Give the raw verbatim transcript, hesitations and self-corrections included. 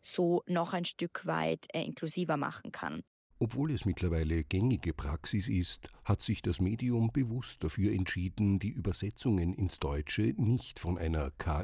so noch ein Stück weit äh, inklusiver machen kann. Obwohl es mittlerweile gängige Praxis ist, hat sich das Medium bewusst dafür entschieden, die Übersetzungen ins Deutsche nicht von einer K